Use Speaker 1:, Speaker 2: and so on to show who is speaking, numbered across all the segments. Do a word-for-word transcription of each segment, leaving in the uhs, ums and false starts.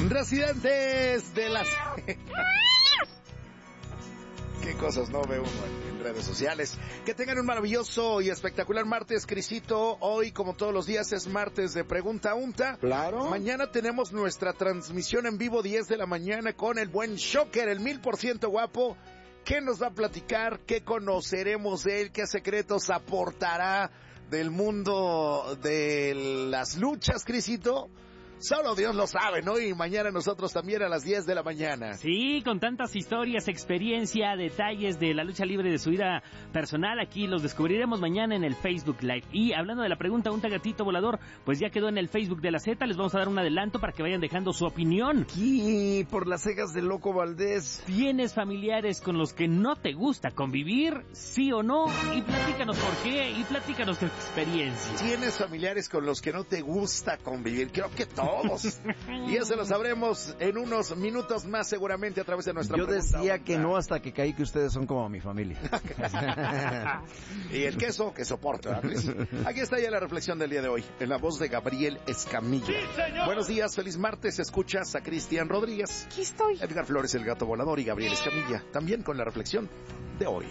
Speaker 1: Residentes de las... Qué cosas no ve uno en, en redes sociales. Que tengan un maravilloso y espectacular martes, Crisito. Hoy, como todos los días, es martes de Pregunta Unta.
Speaker 2: Claro.
Speaker 1: Mañana tenemos nuestra transmisión en vivo, diez de la mañana, con el buen Shocker, el mil por ciento guapo. ¿Qué nos va a platicar? ¿Qué conoceremos de él? ¿Qué secretos aportará del mundo de las luchas, Crisito? Solo Dios lo sabe, ¿no? Y mañana nosotros también a las diez de la mañana.
Speaker 3: Sí, con tantas historias, experiencia, detalles de la lucha libre de su vida personal, aquí los descubriremos mañana en el Facebook Live. Y hablando de la pregunta, un gatito volador, pues ya quedó en el Facebook de la Z, les vamos a dar un adelanto para que vayan dejando su opinión.
Speaker 2: Y por las cejas de Loco Valdés.
Speaker 3: ¿Tienes familiares con los que no te gusta convivir? ¿Sí o no? Y platícanos por qué, y platícanos tu experiencia.
Speaker 1: ¿Tienes familiares con los que no te gusta convivir? Creo que todos. Y eso lo sabremos en unos minutos más seguramente a través de nuestra
Speaker 2: Yo
Speaker 1: pregunta.
Speaker 2: decía que no hasta que caí que ustedes son como mi familia.
Speaker 1: Y el queso que soporta. Aquí está ya la reflexión del día de hoy, en la voz de Gabriel Escamilla.
Speaker 3: ¡Sí, señor!
Speaker 1: Buenos días, feliz martes. Escuchas a Cristian Rodríguez.
Speaker 4: Aquí estoy.
Speaker 1: Edgar Flores, el gato volador, y Gabriel Escamilla. También con la reflexión de hoy.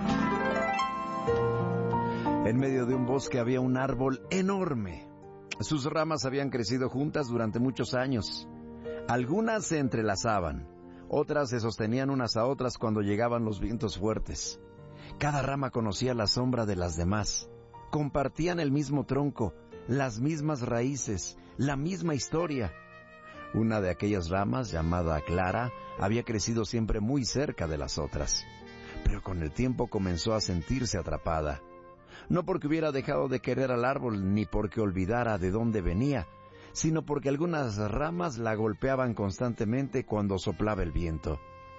Speaker 2: En medio de un bosque había un árbol enorme. Sus ramas habían crecido juntas durante muchos años. Algunas se entrelazaban, otras se sostenían unas a otras cuando llegaban los vientos fuertes. Cada rama conocía la sombra de las demás. Compartían el mismo tronco, las mismas raíces, la misma historia. Una de aquellas ramas, llamada Clara, había crecido siempre muy cerca de las otras. Pero con el tiempo comenzó a sentirse atrapada. No porque hubiera dejado de querer al árbol, ni porque olvidara de dónde venía, sino porque algunas ramas la golpeaban constantemente cuando soplaba el viento.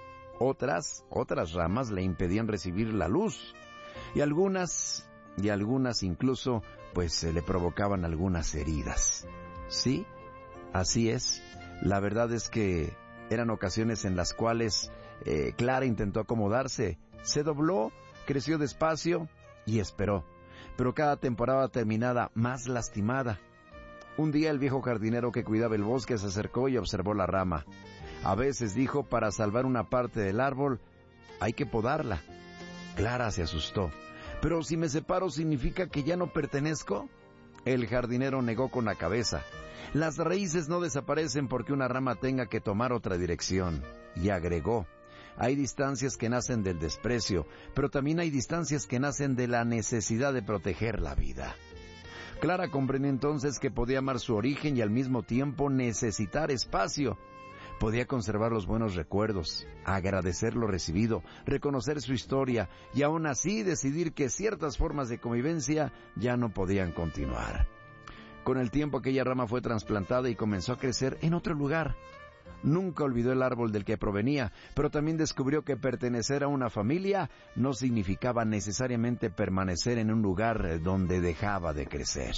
Speaker 2: Otras, otras ramas le impedían recibir la luz, y algunas, y algunas incluso, pues se le provocaban algunas heridas. Sí, así es. La verdad es que eran ocasiones en las cuales eh, Clara intentó acomodarse, se dobló, creció despacio y esperó, pero cada temporada terminaba más lastimada. Un día el viejo jardinero que cuidaba el bosque se acercó y observó la rama. A veces dijo, para salvar una parte del árbol, hay que podarla. Clara se asustó. ¿Pero si me separo significa que ya no pertenezco? El jardinero negó con la cabeza. Las raíces no desaparecen porque una rama tenga que tomar otra dirección. Y agregó, hay distancias que nacen del desprecio, pero también hay distancias que nacen de la necesidad de proteger la vida. Clara comprendió entonces que podía amar su origen y al mismo tiempo necesitar espacio. Podía conservar los buenos recuerdos, agradecer lo recibido, reconocer su historia y aún así decidir que ciertas formas de convivencia ya no podían continuar. Con el tiempo aquella rama fue trasplantada y comenzó a crecer en otro lugar. Nunca olvidó el árbol del que provenía, pero también descubrió que pertenecer a una familia no significaba necesariamente permanecer en un lugar donde dejaba de crecer.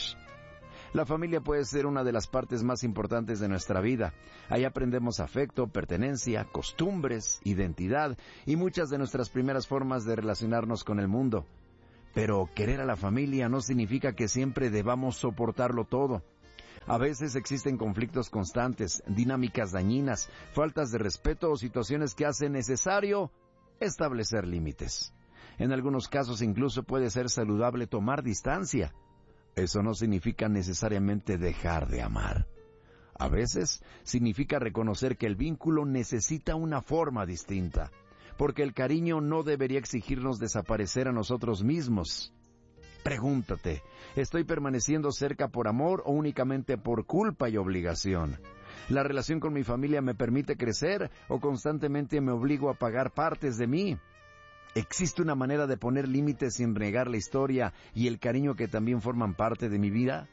Speaker 2: La familia puede ser una de las partes más importantes de nuestra vida. Ahí aprendemos afecto, pertenencia, costumbres, identidad y muchas de nuestras primeras formas de relacionarnos con el mundo. Pero querer a la familia no significa que siempre debamos soportarlo todo. A veces existen conflictos constantes, dinámicas dañinas, faltas de respeto o situaciones que hacen necesario establecer límites. En algunos casos incluso puede ser saludable tomar distancia. Eso no significa necesariamente dejar de amar. A veces significa reconocer que el vínculo necesita una forma distinta, porque el cariño no debería exigirnos desaparecer a nosotros mismos. Pregúntate, ¿estoy permaneciendo cerca por amor o únicamente por culpa y obligación? ¿La relación con mi familia me permite crecer o constantemente me obligo a pagar partes de mí? ¿Existe una manera de poner límites sin negar la historia y el cariño que también forman parte de mi vida?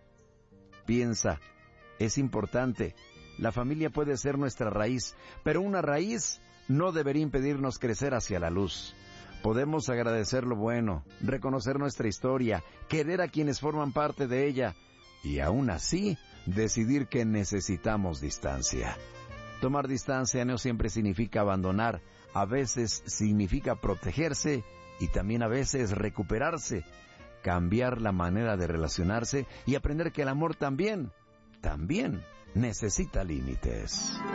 Speaker 2: Piensa, es importante. La familia puede ser nuestra raíz, pero una raíz no debería impedirnos crecer hacia la luz. Podemos agradecer lo bueno, reconocer nuestra historia, querer a quienes forman parte de ella y aún así decidir que necesitamos distancia. Tomar distancia no siempre significa abandonar, a veces significa protegerse y también a veces recuperarse, cambiar la manera de relacionarse y aprender que el amor también, también necesita límites.